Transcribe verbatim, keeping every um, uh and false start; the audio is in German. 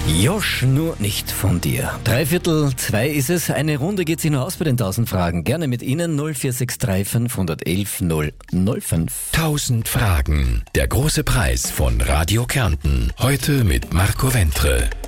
Josch, nur nicht von dir. Dreiviertel zwei ist es. Eine Runde geht sich nur aus bei den tausend Fragen. Gerne mit Ihnen null vier sechs drei fünf eins eins null null fünf. tausend Fragen. Der große Preis von Radio Kärnten. Heute mit Marco Wentre.